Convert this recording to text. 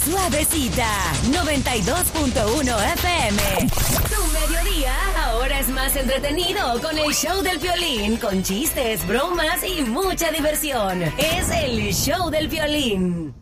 Suavecita 92.1 FM. Tu mediodía ahora es más entretenido con el show del Piolín, con chistes, bromas y mucha diversión. Es el show del Piolín.